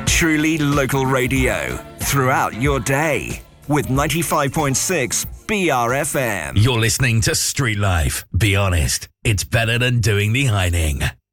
Truly local radio throughout your day with 95.6 BRFM. You're listening to Street Life. Be honest, it's better than doing the ironing.